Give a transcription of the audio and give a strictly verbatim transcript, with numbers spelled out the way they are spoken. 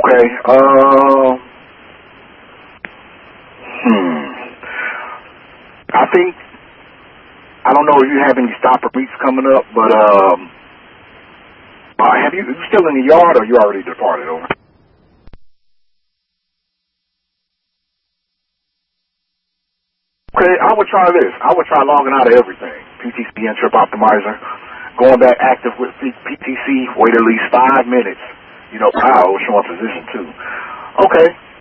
Okay. Um. Hmm. I think I don't know if you have any stopper meets coming up, but um, uh, have you, you still in the yard or you already departed? Over. Okay, I would try this. I would try logging out of everything. P T C and Trip Optimizer. Going back active with P T C. Wait at least five minutes. You know, wow, showing position too. Okay.